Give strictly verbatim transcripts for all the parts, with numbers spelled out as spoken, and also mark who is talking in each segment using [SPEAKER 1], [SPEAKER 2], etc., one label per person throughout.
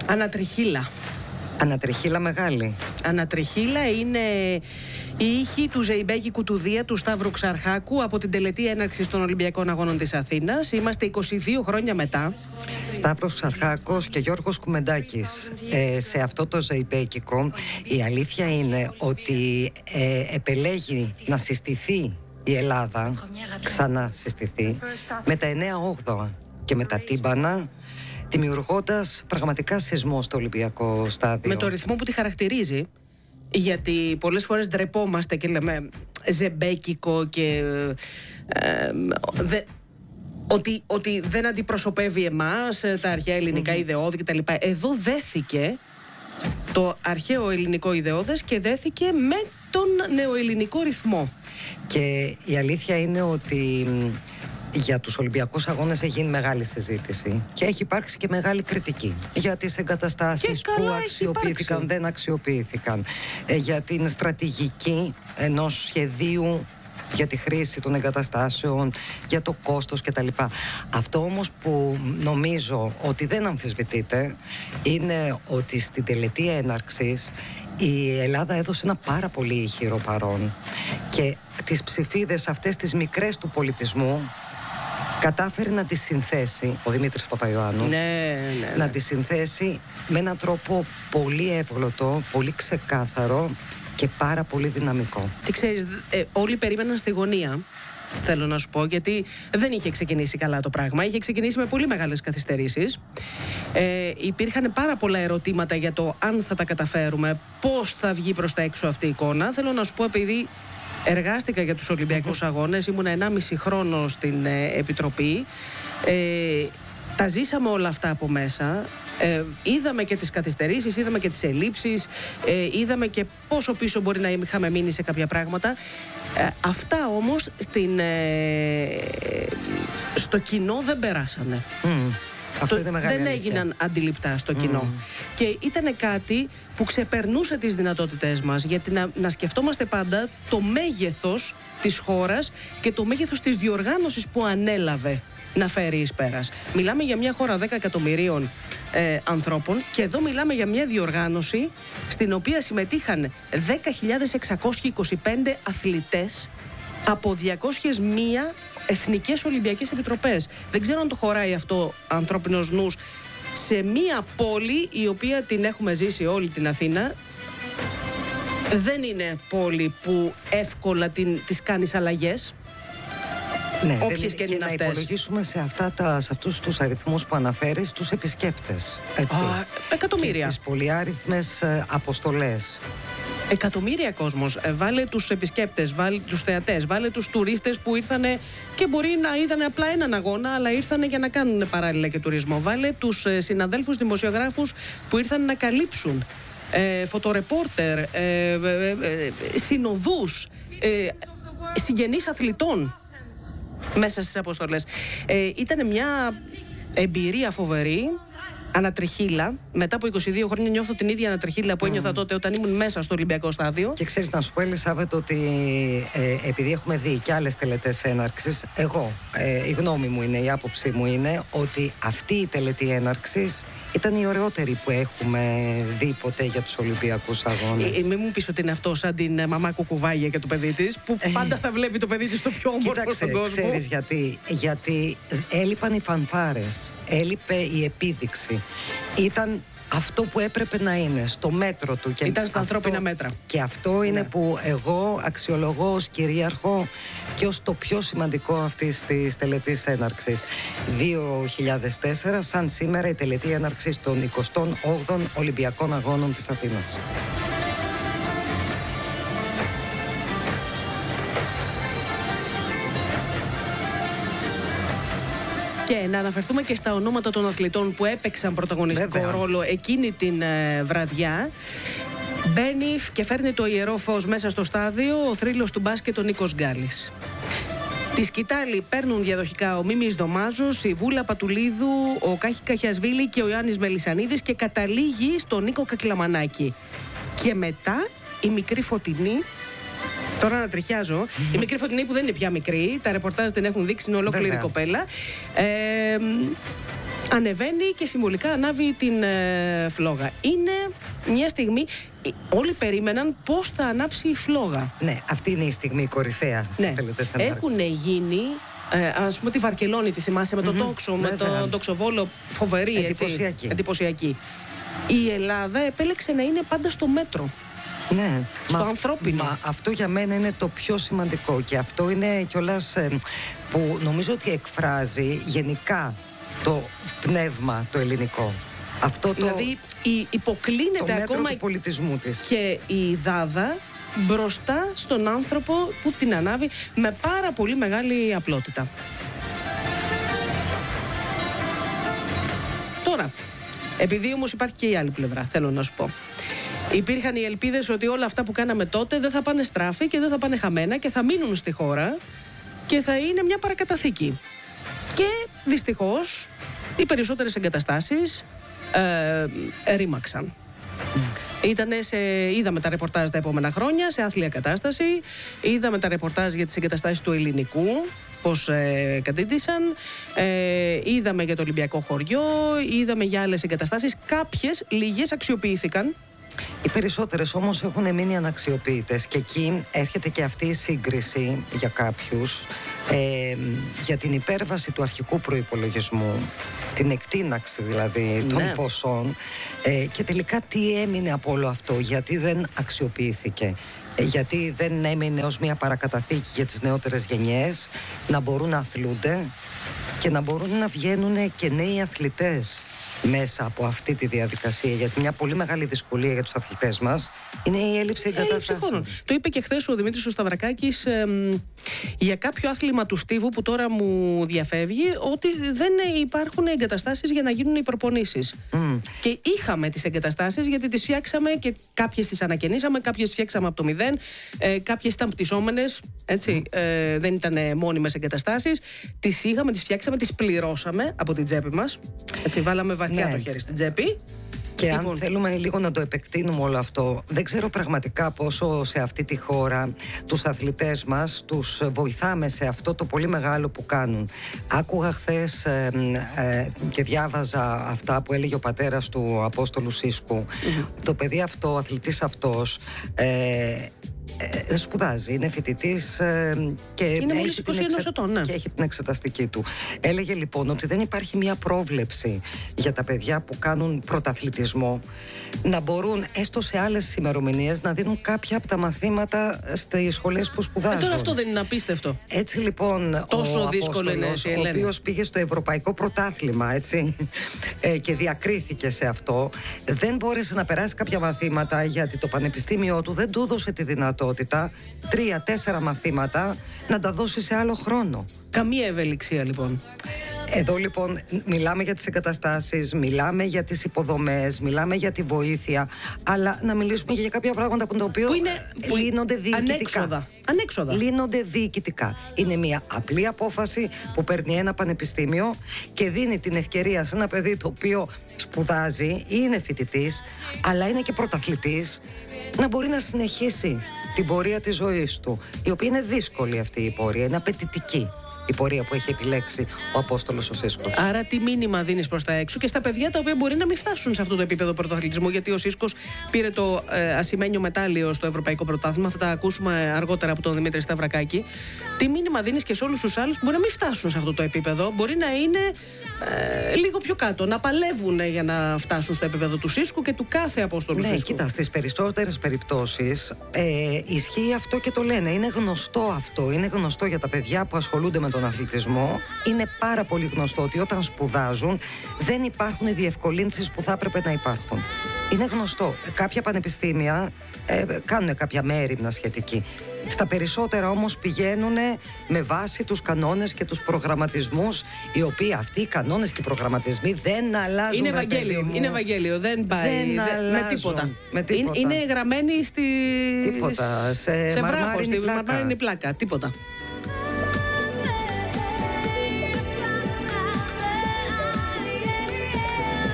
[SPEAKER 1] Ανατριχίλα.
[SPEAKER 2] Ανατριχίλα μεγάλη.
[SPEAKER 1] Ανατριχίλα είναι η ήχη του Ζεϊμπέκικου του Δία του Σταύρου Ξαρχάκου από την τελετή έναρξης των Ολυμπιακών Αγώνων της Αθήνας. Είμαστε είκοσι δύο χρόνια μετά.
[SPEAKER 2] Σταύρος Ξαρχάκος και Γιώργος Κουμεντάκης. Ε, σε αυτό το Ζεϊμπέκικο η αλήθεια είναι ότι ε, επελέγει να συστηθεί η Ελλάδα, ξανασυστηθεί, με τα εννέα όγδοα και με τα τύμπανα, δημιουργώντας πραγματικά σεισμό στο Ολυμπιακό στάδιο.
[SPEAKER 1] Με το ρυθμό που τη χαρακτηρίζει, γιατί πολλές φορές ντρεπόμαστε και λέμε ζεμπέκικο και ε, δε, ότι, ότι δεν αντιπροσωπεύει εμάς, τα αρχαία ελληνικά mm-hmm. ιδεώδη κτλ. Εδώ δέθηκε το αρχαίο ελληνικό ιδεώδες και δέθηκε με τον νεοελληνικό ρυθμό.
[SPEAKER 2] Και η αλήθεια είναι ότι για τους Ολυμπιακούς Αγώνες έχει γίνει μεγάλη συζήτηση και έχει υπάρξει και μεγάλη κριτική για τις εγκαταστάσεις που αξιοποιήθηκαν, δεν αξιοποιήθηκαν, για την στρατηγική ενός σχεδίου για τη χρήση των εγκαταστάσεων, για το κόστος κτλ. Αυτό όμως που νομίζω ότι δεν αμφισβητείται είναι ότι στην τελετή έναρξης η Ελλάδα έδωσε ένα πάρα πολύ ηχηρό παρόν και τις ψηφίδες αυτές τις μικρές του πολιτισμού κατάφερε να τις συνθέσει ο Δημήτρης Παπαϊωάννου,
[SPEAKER 1] ναι, ναι, ναι.
[SPEAKER 2] να τις συνθέσει με έναν τρόπο πολύ εύγλωτο, πολύ ξεκάθαρο και πάρα πολύ δυναμικό.
[SPEAKER 1] Τι ξέρεις, ε, όλοι περίμεναν στη γωνία, θέλω να σου πω, γιατί δεν είχε ξεκινήσει καλά το πράγμα. Είχε ξεκινήσει με πολύ μεγάλες καθυστερήσεις. Ε, υπήρχαν πάρα πολλά ερωτήματα για το αν θα τα καταφέρουμε, πώς θα βγει προς τα έξω αυτή η εικόνα. Θέλω να σου πω, επειδή εργάστηκα για τους Ολυμπιακούς Αγώνες, ήμουν ενάμιση χρόνο στην ε, Επιτροπή, ε, τα ζήσαμε όλα αυτά από μέσα. Ε, είδαμε και τις καθυστερήσεις, είδαμε και τις ελλείψεις, ε, είδαμε και πόσο πίσω μπορεί να είχαμε μείνει σε κάποια πράγματα. Ε, αυτά όμως στην, ε, στο κοινό δεν περάσανε.
[SPEAKER 2] Mm. Αυτό
[SPEAKER 1] Το,
[SPEAKER 2] είναι μεγάλη
[SPEAKER 1] δεν
[SPEAKER 2] αλήθεια.
[SPEAKER 1] έγιναν αντιληπτά στο κοινό. Mm. Και ήταν κάτι που ξεπερνούσε τις δυνατότητές μας, γιατί να, να σκεφτόμαστε πάντα το μέγεθος της χώρας και το μέγεθος της διοργάνωσης που ανέλαβε να φέρει εις πέρας. Μιλάμε για μια χώρα δέκα εκατομμυρίων ε, ανθρώπων και εδώ μιλάμε για μια διοργάνωση στην οποία συμμετείχαν δέκα χιλιάδες εξακόσιοι είκοσι πέντε αθλητές από διακόσιες μία εθνικές Ολυμπιακές Επιτροπές. Δεν ξέρω αν το χωράει αυτό ανθρώπινος νους σε μία πόλη η οποία την έχουμε ζήσει όλη την Αθήνα. Δεν είναι πόλη που εύκολα την, τις κάνεις αλλαγές.
[SPEAKER 2] Ναι,
[SPEAKER 1] όποιες και είναι
[SPEAKER 2] να
[SPEAKER 1] αυτές.
[SPEAKER 2] υπολογίσουμε σε, αυτά τα, σε αυτούς τους αριθμούς που αναφέρεις τους επισκέπτες. Έτσι.
[SPEAKER 1] Α, εκατομμύρια.
[SPEAKER 2] Και τις πολυάριθμες ε, αποστολές.
[SPEAKER 1] Εκατομμύρια κόσμος. Ε, βάλε τους επισκέπτες, βάλε τους θεατές, βάλε τους τουρίστες που ήρθανε και μπορεί να είδανε απλά έναν αγώνα, αλλά ήρθανε για να κάνουν παράλληλα και τουρισμό. Βάλε τους ε, συναδέλφους δημοσιογράφους που ήρθαν να καλύψουν. Ε, φωτορεπόρτερ, ε, ε, ε, ε, συνοδούς, ε, συγγενείς αθλητών μέσα στις αποστολές. Ε, ήταν μια εμπειρία φοβερή. Ανατριχίλα. Μετά από είκοσι δύο χρόνια νιώθω την ίδια ανατριχίλα που ένιωθα mm. τότε όταν ήμουν μέσα στο Ολυμπιακό στάδιο.
[SPEAKER 2] Και ξέρεις να σου πω, Ελισάβετ, ότι ε, επειδή έχουμε δει και άλλες τελετές έναρξης, εγώ, ε, η γνώμη μου είναι, η άποψή μου είναι ότι αυτή η τελετή έναρξης ήταν η ωραιότερη που έχουμε δει ποτέ για τους Ολυμπιακούς Αγώνες.
[SPEAKER 1] Ε, μην μου πεις ότι είναι αυτό σαν την μαμά Κουκουβάγια και το παιδί της, που πάντα θα βλέπει το παιδί της το πιο όμορφο στον κόσμο.
[SPEAKER 2] Ξέρεις γιατί, γιατί έλειπαν οι φανφάρες, έλειπε η επίδειξη. Ήταν αυτό που έπρεπε να είναι, στο μέτρο του. Και
[SPEAKER 1] ήταν στα
[SPEAKER 2] αυτό,
[SPEAKER 1] ανθρώπινα μέτρα.
[SPEAKER 2] Και αυτό είναι ναι. που εγώ αξιολογώ ως κυρίαρχο και ως το πιο σημαντικό αυτής της τελετής έναρξης. δύο χιλιάδες τέσσερα, σαν σήμερα, η τελετή έναρξης των εικοστών όγδοων Ολυμπιακών Αγώνων της Αθήνας.
[SPEAKER 1] Και να αναφερθούμε και στα ονόματα των αθλητών που έπαιξαν πρωταγωνιστικό Βέβαια. ρόλο εκείνη την ε, βραδιά. Μπαίνει και φέρνει το ιερό φως μέσα στο στάδιο ο θρύλος του μπάσκετ ο Νίκος Γκάλης. Τη σκητάλη παίρνουν διαδοχικά ο Μίμης Δωμάζος, η Βούλα Πατουλίδου, ο Κάχη Καχιασβίλη και ο Ιωάννης Μελισσανίδης και καταλήγει στον Νίκο Κακλαμανάκη. Και μετά η μικρή Φωτεινή. Τώρα να τριχιάζω. Mm-hmm. Η μικρή Φωτεινή που δεν είναι πια μικρή, τα ρεπορτάζ την έχουν δείξει, είναι ολόκληρη κοπέλα. Ε, ανεβαίνει και συμβολικά ανάβει την ε, φλόγα. Είναι μια στιγμή, όλοι περίμεναν πώς θα ανάψει η φλόγα.
[SPEAKER 2] Ναι, αυτή είναι η στιγμή κορυφαία στις
[SPEAKER 1] ναι.
[SPEAKER 2] τελετές ανάρτησης.
[SPEAKER 1] Έχουν γίνει, ε, ας πούμε τη Βαρκελόνη, τη θυμάσαι, με mm-hmm. τον τόξο, με τον τοξοβόλο, φοβερή,
[SPEAKER 2] εντυπωσιακή.
[SPEAKER 1] Έτσι, εντυπωσιακή. Η Ελλάδα επέλεξε να είναι πάντα στο μέτρο.
[SPEAKER 2] Ναι,
[SPEAKER 1] στο
[SPEAKER 2] μα,
[SPEAKER 1] ανθρώπινο.
[SPEAKER 2] Μα αυτό για μένα είναι το πιο σημαντικό και αυτό είναι κιόλας ε, που νομίζω ότι εκφράζει γενικά το πνεύμα το ελληνικό. Αυτό το,
[SPEAKER 1] δηλαδή υποκλίνεται
[SPEAKER 2] το μέτρο
[SPEAKER 1] ακόμα
[SPEAKER 2] του πολιτισμού της.
[SPEAKER 1] Και η Δάδα μπροστά στον άνθρωπο που την ανάβει με πάρα πολύ μεγάλη απλότητα. Τώρα, επειδή όμως υπάρχει και η άλλη πλευρά, θέλω να σου πω. Υπήρχαν οι ελπίδες ότι όλα αυτά που κάναμε τότε δεν θα πάνε στράφη και δεν θα πάνε χαμένα και θα μείνουν στη χώρα και θα είναι μια παρακαταθήκη. Και δυστυχώς οι περισσότερες εγκαταστάσεις ε, ρήμαξαν. Mm. Ήτανε σε, είδαμε τα ρεπορτάζ τα επόμενα χρόνια σε άθλια κατάσταση, είδαμε τα ρεπορτάζ για τις εγκαταστάσεις του ελληνικού, πώς ε, κατήτησαν, ε, είδαμε για το Ολυμπιακό χωριό, είδαμε για άλλες εγκαταστάσεις, κάποιες, λίγες αξιοποιήθηκαν.
[SPEAKER 2] Οι περισσότερες όμως έχουν μείνει αναξιοποιητές και εκεί έρχεται και αυτή η σύγκριση για κάποιους ε, για την υπέρβαση του αρχικού προϋπολογισμού, την εκτείναξη δηλαδή των ναι. ποσών ε, και τελικά τι έμεινε από όλο αυτό, γιατί δεν αξιοποιήθηκε. Γιατί δεν έμεινε ως μια παρακαταθήκη για τις νεότερες γενιές να μπορούν να αθλούνται και να μπορούν να βγαίνουν και νέοι αθλητές μέσα από αυτή τη διαδικασία, γιατί μια πολύ μεγάλη δυσκολία για τους αθλητές μας είναι η έλλειψη εγκαταστάσεων.
[SPEAKER 1] Το είπε και χθες ο Δημήτρης ο Σταυρακάκης ε, για κάποιο άθλημα του Στίβου που τώρα μου διαφεύγει, ότι δεν υπάρχουν εγκαταστάσεις για να γίνουν οι προπονήσεις. Mm. Και είχαμε τις εγκαταστάσεις γιατί τις φτιάξαμε και κάποιες τις ανακαινήσαμε, κάποιες τις φτιάξαμε από το μηδέν, ε, κάποιες ήταν πτυσσόμενες, έτσι, ε, δεν ήταν μόνιμες εγκαταστάσεις. Τις είχαμε, τις φτιάξαμε, τις πληρώσαμε από την τσέπη μας. Έτσι, βάλαμε βαθιά ναι. το χέρι στην τσέπη.
[SPEAKER 2] Και
[SPEAKER 1] λοιπόν.
[SPEAKER 2] αν θέλουμε λίγο να το επεκτείνουμε όλο αυτό, δεν ξέρω πραγματικά πόσο σε αυτή τη χώρα τους αθλητές μας τους βοηθάμε σε αυτό το πολύ μεγάλο που κάνουν. Άκουγα χθες ε, ε, και διάβαζα αυτά που έλεγε ο πατέρας του Απόστολου Σίσκου. Mm-hmm. Το παιδί αυτό, ο αθλητής αυτός, ε, Ε, σπουδάζει, είναι φοιτητής ε, και,
[SPEAKER 1] είναι
[SPEAKER 2] έχει την εξε...
[SPEAKER 1] ετών, ναι.
[SPEAKER 2] και έχει την εξεταστική του. Έλεγε λοιπόν ότι δεν υπάρχει μια πρόβλεψη για τα παιδιά που κάνουν πρωταθλητισμό να μπορούν έστω σε άλλες ημερομηνίες να δίνουν κάποια από τα μαθήματα στις σχολές που σπουδάζουν.
[SPEAKER 1] Ε, τώρα αυτό δεν είναι απίστευτο.
[SPEAKER 2] Έτσι λοιπόν
[SPEAKER 1] τόσο
[SPEAKER 2] ο
[SPEAKER 1] δύσκολο
[SPEAKER 2] Απόστολος,
[SPEAKER 1] είναι,
[SPEAKER 2] ο οποίος πήγε στο Ευρωπαϊκό Πρωτάθλημα έτσι, ε, και διακρίθηκε σε αυτό, δεν μπόρεσε να περάσει κάποια μαθήματα γιατί το πανεπιστήμιό του δεν του έδωσε τη δυνατότητα τρία-τέσσερα μαθήματα να τα δώσει σε άλλο χρόνο.
[SPEAKER 1] Καμία ευελιξία λοιπόν.
[SPEAKER 2] Εδώ λοιπόν μιλάμε για τις εγκαταστάσεις, μιλάμε για τις υποδομές, μιλάμε για τη βοήθεια, αλλά να μιλήσουμε και για κάποια πράγματα που, το οποίο
[SPEAKER 1] που είναι, που
[SPEAKER 2] λύνονται διοικητικά.
[SPEAKER 1] Ανέξοδα. Ανέξοδα.
[SPEAKER 2] Λύνονται διοικητικά. Είναι μια απλή απόφαση που παίρνει ένα πανεπιστήμιο και δίνει την ευκαιρία σε ένα παιδί το οποίο σπουδάζει ή είναι φοιτητής, αλλά είναι και πρωταθλητής, να μπορεί να συνεχίσει την πορεία της ζωής του, η οποία είναι δύσκολη αυτή η πορεία, είναι απαιτητική η πορεία που έχει επιλέξει ο Απόστολος ο Σίσκος.
[SPEAKER 1] Άρα τι μήνυμα δίνεις προς τα έξω και στα παιδιά τα οποία μπορεί να μην φτάσουν σε αυτό το επίπεδο πρωταθλητισμού, γιατί ο Σίσκος πήρε το ε, ασημένιο μετάλλιο στο Ευρωπαϊκό Πρωτάθλημα, θα τα ακούσουμε αργότερα από τον Δημήτρη Σταυρακάκη. Τι μήνυμα δίνεις και σε όλους τους άλλους που μπορεί να μην φτάσουν σε αυτό το επίπεδο, μπορεί να είναι ε, λίγο πιο κάτω, να παλεύουν για να φτάσουν στο επίπεδο του Σίσκου και του κάθε Απόστολου
[SPEAKER 2] ναι,
[SPEAKER 1] Σίσκου.
[SPEAKER 2] Κοίτα, στις περισσότερες περιπτώσεις ε, ισχύει αυτό και το λένε. Είναι γνωστό αυτό, είναι γνωστό για τα παιδιά που ασχολούνται με τον αθλητισμό. Είναι πάρα πολύ γνωστό ότι όταν σπουδάζουν δεν υπάρχουν οι διευκολύνσεις που θα έπρεπε να υπάρχουν. Είναι γνωστό. Κάποια πανεπιστήμια ε, κάνουν κάποια μέριμνα σχετική. Στα περισσότερα όμως πηγαίνουν με βάση τους κανόνες και τους προγραμματισμούς, οι οποίοι αυτοί οι κανόνες και οι προγραμματισμοί δεν αλλάζουν.
[SPEAKER 1] Είναι Ευαγγέλιο, είναι Ευαγγέλιο, δεν πάει
[SPEAKER 2] δεν
[SPEAKER 1] δε, με, τίποτα.
[SPEAKER 2] με τίποτα.
[SPEAKER 1] Είναι, είναι γραμμένοι στη,
[SPEAKER 2] τίποτα. Σε,
[SPEAKER 1] σε
[SPEAKER 2] μαρμάρινη
[SPEAKER 1] βράχο, στη
[SPEAKER 2] πλάκα.
[SPEAKER 1] μαρμάρινη πλάκα, τίποτα.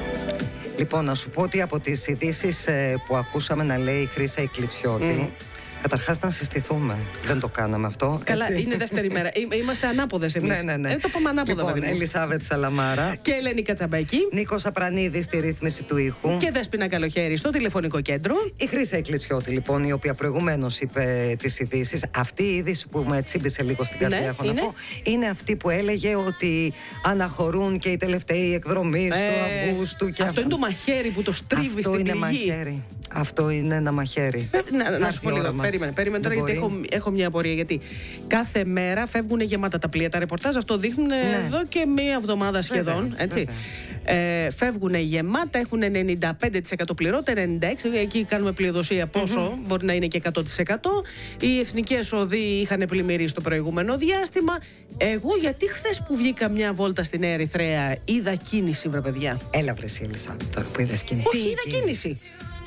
[SPEAKER 2] Λοιπόν, να σου πω ότι από τις ειδήσεις ε, που ακούσαμε να λέει η Χρύσα η Κλιτσιώτη, mm. Καταρχάς να συστηθούμε. Δεν το κάναμε αυτό.
[SPEAKER 1] Καλά,
[SPEAKER 2] έτσι.
[SPEAKER 1] είναι δεύτερη μέρα. Είμαστε ανάποδες εμείς.
[SPEAKER 2] Ναι, ναι, ναι.
[SPEAKER 1] Ε, το πάμε ανάποδα.
[SPEAKER 2] Λοιπόν, Ελισάβετ Σαλαμάρα.
[SPEAKER 1] Και Ελένη Κατσαμπέκη.
[SPEAKER 2] Νίκος Απρανίδης στη ρύθμιση του ήχου.
[SPEAKER 1] Και Δέσποινα Καλοχέρη στο τηλεφωνικό κέντρο.
[SPEAKER 2] Η Χρύσα Εκκλησιώτη, λοιπόν, η οποία προηγουμένως είπε τις ειδήσεις. Αυτή η είδηση που με τσίμπησε λίγο στην καρδιά,
[SPEAKER 1] ναι,
[SPEAKER 2] έχω
[SPEAKER 1] είναι.
[SPEAKER 2] να πω, είναι αυτή που έλεγε ότι αναχωρούν και οι τελευταίοι εκδρομείς ε, του Αυγούστου. Και
[SPEAKER 1] αυτό αυτά. Είναι το μαχαίρι που το στρίβει
[SPEAKER 2] αυτό
[SPEAKER 1] στην
[SPEAKER 2] είναι
[SPEAKER 1] πληγή.
[SPEAKER 2] Μαχαίρι. Αυτό είναι ένα μαχαίρι.
[SPEAKER 1] Ε, να, να σου πω λίγο. Περίμενε, περίμενε τώρα, γιατί έχω, έχω μια απορία. Γιατί κάθε μέρα φεύγουν γεμάτα τα πλοία. Τα ρεπορτάζ αυτό δείχνουν ναι. εδώ και μία εβδομάδα σχεδόν. Βέβαια, έτσι. Ε, φεύγουν γεμάτα, έχουν ενενήντα πέντε τοις εκατό πληρότητα, ενενήντα έξι τοις εκατό. Εκεί κάνουμε πλειοδοσία πόσο, mm-hmm. μπορεί να είναι και εκατό τοις εκατό. Οι εθνικές οδοί είχαν πλημμυρίσει το προηγούμενο διάστημα. Εγώ, γιατί χθες που βγήκα μια βόλτα στην Ερυθρέα, είδα κίνηση, βρε παιδιά.
[SPEAKER 2] Έλα, βρε εσύ, Ελισάβετ, τώρα που είδες κίνηση.
[SPEAKER 1] Όχι, είδα κίνηση. κίνηση.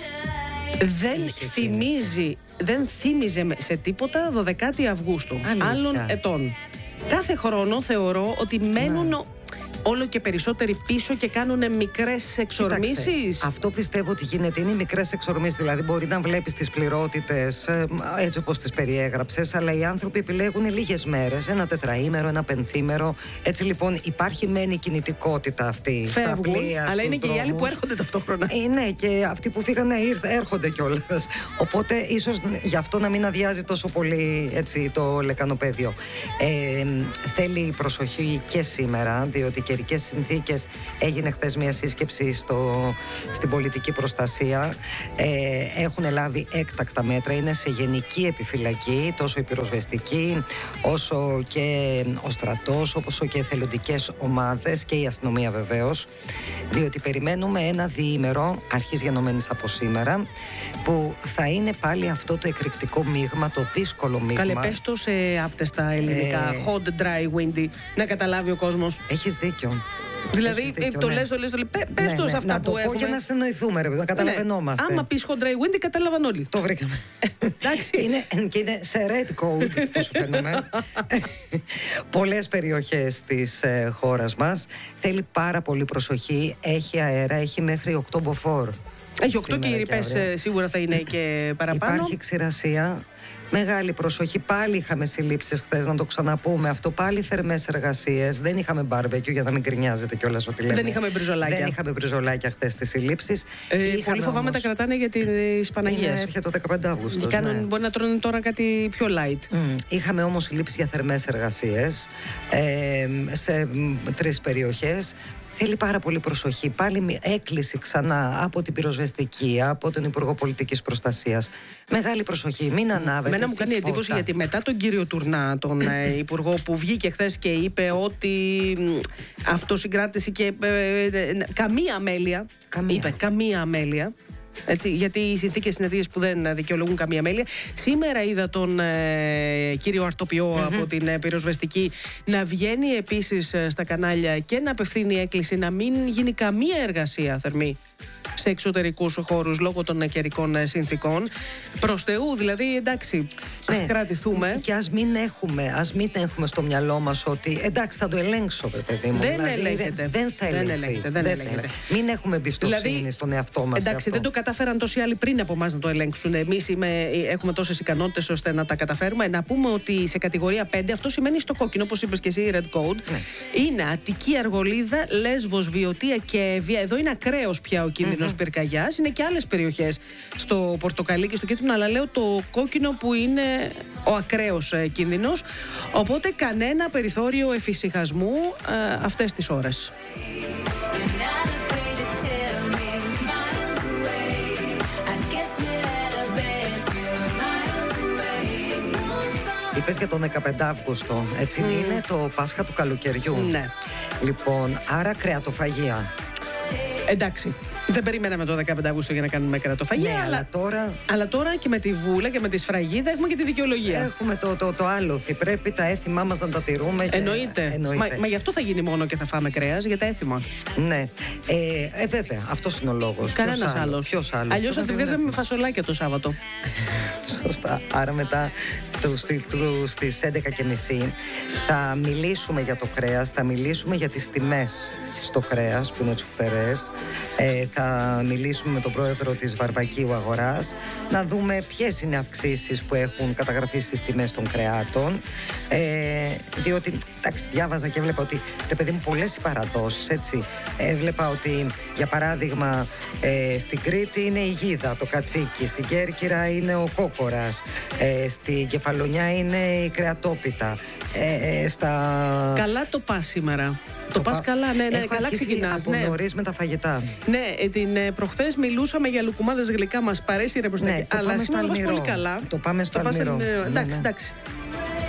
[SPEAKER 1] Δεν θυμίζει, δεν θύμιζε σε τίποτα δωδεκάτη Αυγούστου άλλων ετών. Κάθε χρόνο θεωρώ ότι μένουν ναι. όλο και περισσότεροι πίσω και κάνουν μικρές εξορμήσεις.
[SPEAKER 2] Αυτό πιστεύω ότι γίνεται. Είναι οι μικρές εξορμήσεις. Δηλαδή, μπορεί να βλέπεις τις πληρότητες έτσι όπως τις περιέγραψες, αλλά οι άνθρωποι επιλέγουν λίγες μέρες, ένα τετραήμερο, ένα πενθήμερο. Έτσι λοιπόν, υπάρχει μεν η κινητικότητα αυτή.
[SPEAKER 1] Φεύγουν,
[SPEAKER 2] στα πλοία,
[SPEAKER 1] αλλά είναι
[SPEAKER 2] δρόμους.
[SPEAKER 1] Και οι άλλοι που έρχονται ταυτόχρονα.
[SPEAKER 2] Ε, ναι, και αυτοί που φύγανε έρχονται κιόλας. Οπότε, ίσως γι' αυτό να μην αδειάζει τόσο πολύ έτσι, το λεκανοπέδιο. Ε, θέλει προσοχή και σήμερα, διότι καιρικές συνθήκες. Έγινε χθες μια σύσκεψη στο, στην πολιτική προστασία. Ε, έχουν λάβει έκτακτα μέτρα. Είναι σε γενική επιφυλακή, τόσο η πυροσβεστική, όσο και ο στρατός, όσο και εθελοντικές ομάδες και η αστυνομία βεβαίως. Διότι περιμένουμε ένα διήμερο, αρχής γενομένης από σήμερα, που θα είναι πάλι αυτό το εκρηκτικό μείγμα, το δύσκολο μείγμα.
[SPEAKER 1] Καλέ, πες το σε άπτεστα ελληνικά, ε... hot, dry, windy, να καταλάβει ο κόσμος.
[SPEAKER 2] Έχεις δίκιο.
[SPEAKER 1] Δηλαδή,
[SPEAKER 2] δίκιο,
[SPEAKER 1] το
[SPEAKER 2] ναι.
[SPEAKER 1] λες, το λες, το λες. Πες
[SPEAKER 2] ναι,
[SPEAKER 1] το σε
[SPEAKER 2] ναι,
[SPEAKER 1] αυτά
[SPEAKER 2] να
[SPEAKER 1] που
[SPEAKER 2] το
[SPEAKER 1] έχουμε.
[SPEAKER 2] πω για να συνοηθούμε, ρε παιδί, να καταλαβαίνόμαστε.
[SPEAKER 1] Ναι. Άμα πεις hot, dry, windy, κατάλαβαν όλοι.
[SPEAKER 2] Το βρήκαμε.
[SPEAKER 1] Εντάξει.
[SPEAKER 2] είναι, και είναι σε red code, πώς φαίνομαι. Πολλές περιοχές της ε, χώρας μας. Θέλει πάρα πολύ προσοχή. Έχει αέρα, έχει μέχρι οκτώ μποφόρ.
[SPEAKER 1] Έχει οκτώ και οι ρηπές σίγουρα θα είναι και παραπάνω.
[SPEAKER 2] Υπάρχει ξηρασία. Μεγάλη προσοχή. Πάλι είχαμε συλλήψεις χθες, να το ξαναπούμε αυτό. Πάλι θερμές εργασίες. Δεν είχαμε μπάρμπεκιου, για να μην γκρινιάζετε κιόλας ότι λέμε.
[SPEAKER 1] Δεν είχαμε μπριζολάκια.
[SPEAKER 2] Δεν είχαμε μπριζολάκια χθες στις συλλήψεις.
[SPEAKER 1] Ε, πολύ φοβάμαι όμως... τα κρατάνε για τις Παναγίες.
[SPEAKER 2] Έρχεται το δεκαπέντε Αυγούστου.
[SPEAKER 1] Ναι. Μπορεί να τρώνε τώρα κάτι πιο light.
[SPEAKER 2] Mm. Είχαμε όμως συλλήψεις για θερμές εργασίες ε, σε τρεις περιοχές. Θέλει πάρα πολύ προσοχή. Πάλι έκκληση ξανά από την πυροσβεστική, από τον Υπουργό Πολιτικής Προστασίας. Μεγάλη προσοχή, μην ανάβετε.
[SPEAKER 1] Μένα μου κάνει εντύπωση γιατί μετά τον κύριο Τουρνά, τον ε, Υπουργό που βγήκε χθες και είπε ότι αυτοσυγκράτηση και ε, ε, καμία αμέλεια.
[SPEAKER 2] Καμία.
[SPEAKER 1] Είπε καμία αμέλεια. Έτσι, γιατί οι συνθήκες συνεδρίες που δεν δικαιολογούν καμία αμέλεια. Σήμερα είδα τον ε, κύριο Αρτοπιό mm-hmm. από την ε, πυροσβεστική να βγαίνει επίσης ε, στα κανάλια και να απευθύνει έκκληση να μην γίνει καμία εργασία θερμή σε εξωτερικούς χώρους λόγω των καιρικών συνθήκων. Προς Θεού, δηλαδή, εντάξει, ας ναι. κρατηθούμε.
[SPEAKER 2] Και ας μην έχουμε, ας μην έχουμε στο μυαλό μας ότι εντάξει, θα το ελέγξω, παιδί μου.
[SPEAKER 1] Δεν
[SPEAKER 2] δηλαδή,
[SPEAKER 1] ελέγχεται.
[SPEAKER 2] Δεν θα
[SPEAKER 1] δεν
[SPEAKER 2] ελέγχεται.
[SPEAKER 1] Δεν δεν ελέγχεται.
[SPEAKER 2] Μην έχουμε εμπιστοσύνη δηλαδή, στον εαυτό μας.
[SPEAKER 1] Εντάξει, δεν το κατάφεραν τόσοι άλλοι πριν από εμάς να το ελέγξουν. Εμείς έχουμε τόσες ικανότητες ώστε να τα καταφέρουμε. Να πούμε ότι σε κατηγορία πέντε αυτό σημαίνει στο κόκκινο, όπως είπες και εσύ, Red Code. Ναι. Είναι Αττική, Αργολίδα, Λέσβος, Βιωτία και Εύβοια. Εδώ είναι ακραίος πια ο κίνδυνος mm-hmm. πυρκαγιάς. Είναι και άλλες περιοχές στο πορτοκαλί και στο κίτρινο, αλλά λέω το κόκκινο που είναι ο ακραίος ε, κίνδυνος. Οπότε κανένα περιθώριο εφησυχασμού ε, αυτές τις ώρες.
[SPEAKER 2] Είπες για τον δεκαπέντε Αύγουστο, έτσι mm. είναι το Πάσχα του καλοκαιριού.
[SPEAKER 1] Ναι.
[SPEAKER 2] Λοιπόν, άρα κρεατοφαγία.
[SPEAKER 1] Εντάξει. Δεν περιμέναμε το δεκαπέντε Αυγούστου για να κάνουμε κρεατοφαγία.
[SPEAKER 2] Ναι, αλλά, αλλά, τώρα...
[SPEAKER 1] αλλά τώρα και με τη βούλα και με τη σφραγίδα έχουμε και τη δικαιολογία.
[SPEAKER 2] Έχουμε το, το, το άλοθη. Πρέπει τα έθιμά μας να τα τηρούμε. Και...
[SPEAKER 1] Εννοείται.
[SPEAKER 2] Εννοείται.
[SPEAKER 1] Μα, μα γι' αυτό θα γίνει μόνο και θα φάμε κρέας, για τα έθιμα.
[SPEAKER 2] Ναι. Ε, ε βέβαια, αυτός είναι ο λόγος.
[SPEAKER 1] Κανένας άλλος.
[SPEAKER 2] Ποιος άλλος.
[SPEAKER 1] Αλλιώς θα τη βγάζαμε με φασολάκια το Σάββατο.
[SPEAKER 2] Σωστά. Άρα μετά στις έντεκα και μισή θα μιλήσουμε για το κρέας, θα μιλήσουμε για τις τιμές στο κρέας που είναι τσουφτερές. Ε, θα θα μιλήσουμε με τον πρόεδρο της Βαρβακίου Αγοράς να δούμε ποιες είναι αυξήσεις που έχουν καταγραφεί στις τιμές των κρεάτων. Ε, διότι, εντάξει, διάβαζα και βλέπα ότι, ρε παιδί μου, πολλές οι παραδόσεις, έτσι. Έβλεπα ότι, για παράδειγμα, ε, στην Κρήτη είναι η γίδα, το κατσίκι, στην Κέρκυρα είναι ο κόκορας, ε, στην Κεφαλονιά είναι η κρεατόπιτα. Ε, στα...
[SPEAKER 1] Καλά το πας σήμερα. Το, το πας πα... καλά, ναι, ναι,
[SPEAKER 2] Έχω
[SPEAKER 1] καλά ξεκινάς.
[SPEAKER 2] Από νωρίς με τα φαγητά.
[SPEAKER 1] Ναι, την ε, προχθές μιλούσαμε για λουκουμάδες γλυκά, μας παρέσει ρε προς τα
[SPEAKER 2] ναι,
[SPEAKER 1] αλλά σήμερα το πας πολύ καλά.
[SPEAKER 2] Το πάμε στο Αλμυρό.
[SPEAKER 1] Εντάξει, εντάξει.